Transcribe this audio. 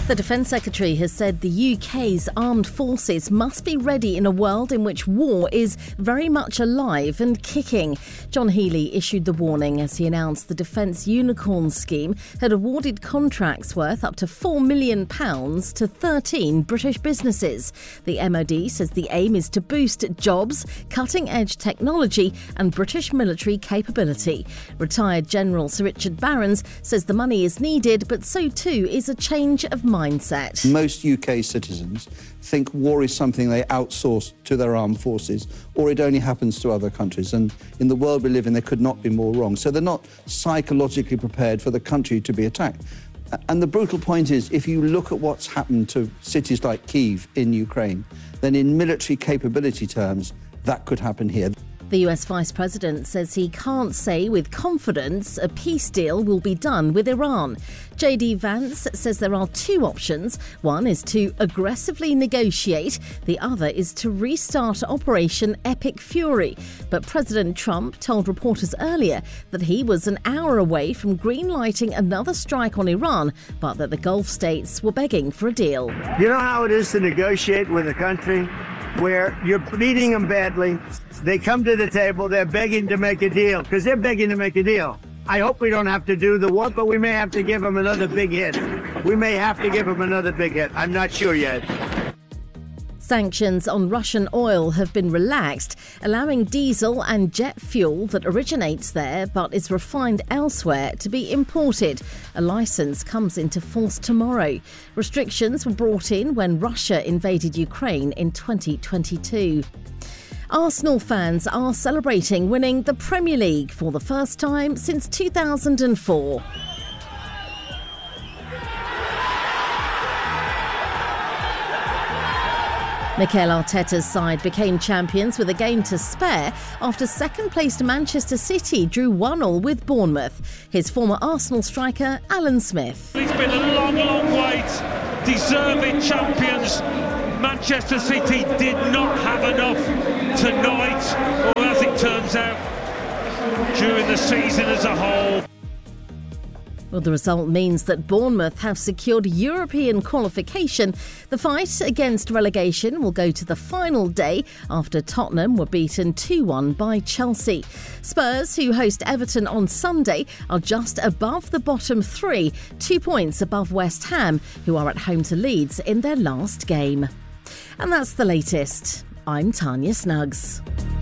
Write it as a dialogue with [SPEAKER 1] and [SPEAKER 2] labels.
[SPEAKER 1] The Defence Secretary has said the UK's armed forces must be ready in a world in which war is very much alive and kicking. John Healey issued the warning as he announced the Defence Unicorn scheme had awarded contracts worth up to £4 million to 13 British businesses. The MOD says the aim is to boost jobs, cutting-edge technology and British military capability. Retired General Sir Richard Barrons says the money is needed, but so too is a change of mindset.
[SPEAKER 2] Most UK citizens think war is something they outsource to their armed forces, or it only happens to other countries. And in the world we live in, they could not be more wrong. So they're not psychologically prepared for the country to be attacked. And the brutal point is, if you look at what's happened to cities like Kyiv in Ukraine, then in military capability terms, that could happen here.
[SPEAKER 1] The US Vice President says he can't say with confidence a peace deal will be done with Iran. JD Vance says there are two options. One is to aggressively negotiate. The other is to restart Operation Epic Fury. But President Trump told reporters earlier that he was an hour away from green-lighting another strike on Iran, but that the Gulf states were begging for a deal.
[SPEAKER 3] You know how it is to negotiate with a country where you're beating them badly? They come to the table, they're begging to make a deal, because they're begging to make a deal. I hope we don't have to do the work, but we may have to give them another big hit. We may have to give them another big hit. I'm not sure yet.
[SPEAKER 1] Sanctions on Russian oil have been relaxed, allowing diesel and jet fuel that originates there but is refined elsewhere to be imported. A licence comes into force tomorrow. Restrictions were brought in when Russia invaded Ukraine in 2022. Arsenal fans are celebrating winning the Premier League for the first time since 2004. Mikel Arteta's side became champions with a game to spare after second-placed Manchester City drew 1-1 with Bournemouth. His former Arsenal striker, Alan Smith.
[SPEAKER 4] It's been a long, long wait. Deserving champions. Manchester City did not have enough tonight, or as it turns out, during the season as a whole.
[SPEAKER 1] Well, the result means that Bournemouth have secured European qualification. The fight against relegation will go to the final day after Tottenham were beaten 2-1 by Chelsea. Spurs, who host Everton on Sunday, are just above the bottom three, 2 points above West Ham, who are at home to Leeds in their last game. And that's the latest. I'm Tanya Snuggs.